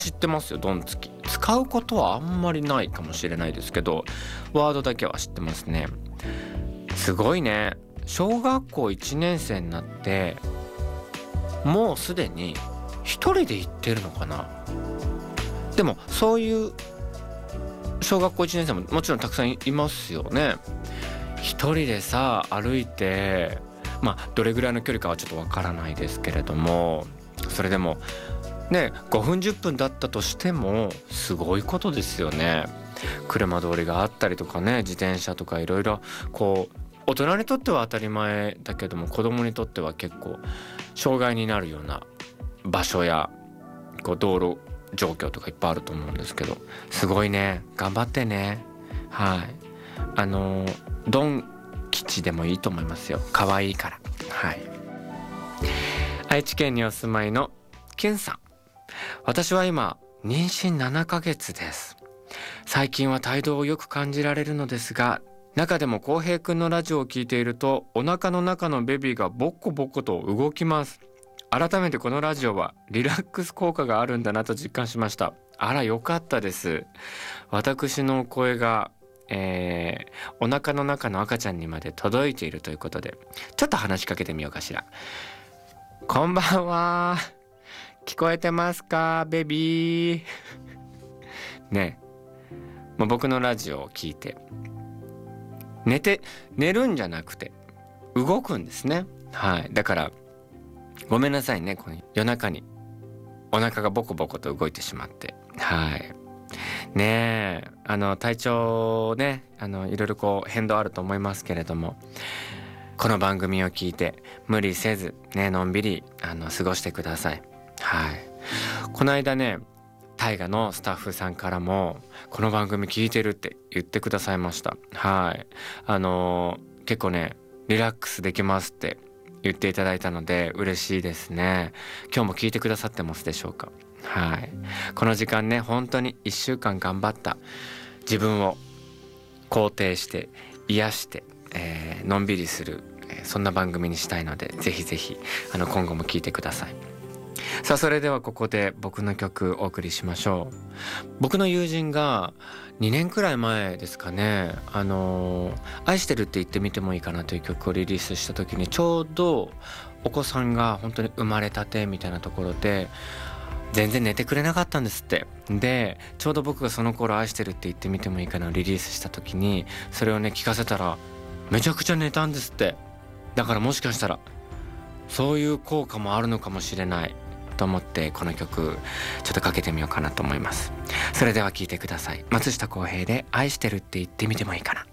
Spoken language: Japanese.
知ってますよ。ドンツキ使うことはあんまりないかもしれないですけど、ワードだけは知ってますね。すごいね。小学校1年生になってもうすでに一人で行ってるのかな。でもそういう小学校1年生ももちろんたくさんいますよね。一人でさ歩いて、どれぐらいの距離かはちょっとわからないですけれども、それでもね5分10分だったとしてもすごいことですよね。車通りがあったりとかね、自転車とかいろいろこう大人にとっては当たり前だけども、子供にとっては結構障害になるような場所やこう道路状況とかいっぱいあると思うんですけど、すごいね、頑張ってね。はい、ドン吉でもいいと思いますよ。可愛いから。はい。愛知県にお住まいのキュンさん。私は今妊娠7ヶ月です。最近は胎動をよく感じられるのですが、中でも浩平くんのラジオを聞いているとお腹の中のベビーがボッコボコと動きます。改めてこのラジオはリラックス効果があるんだなと実感しました。あら、よかったです。私の声が、お腹の中の赤ちゃんにまで届いているということで、ちょっと話しかけてみようかしら。こんばんは。聞こえてますか、ベビー。ね、僕のラジオを聞いて寝るんじゃなくて動くんですね。はい。だからごめんなさいね、この夜中にお腹がボコボコと動いてしまって。はい。ねえ、体調ね、いろいろこう変動あると思いますけれども、この番組を聞いて無理せずね、のんびり過ごしてください。はい。この間ね、大河のスタッフさんからもこの番組聞いてるって言ってくださいました。はい。結構ねリラックスできますって言っていただいたので嬉しいですね。今日も聞いてくださってますでしょうか。はい。この時間ね、本当に1週間頑張った自分を肯定して癒して、のんびりする、そんな番組にしたいので、ぜひぜひ今後も聞いてください。さあ、それではここで僕の曲お送りしましょう。僕の友人が2年くらい前ですかね、愛してるって言ってみてもいいかなという曲をリリースした時に、ちょうどお子さんが本当に生まれたてみたいなところで全然寝てくれなかったんですって。で、ちょうど僕がその頃愛してるって言ってみてもいいかなをリリースした時に、それをね聞かせたらめちゃくちゃ寝たんですって。だからもしかしたらそういう効果もあるのかもしれないと思って、この曲ちょっとかけてみようかなと思います。それでは聴いてください。松下洸平で愛してるって言ってみてもいいかな。